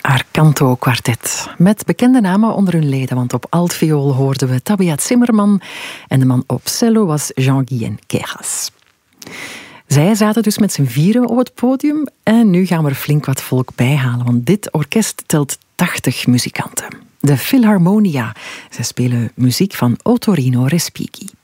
Arcanto Quartet. Met bekende namen onder hun leden, want op altviool hoorden we Tabea Zimmerman en de man op cello was Jean-Guyen Queyras. Zij zaten dus met z'n vieren op het podium en nu gaan we er flink wat volk bijhalen, want dit orkest telt 80 muzikanten. De Philharmonia. Zij spelen muziek van Ottorino Respighi.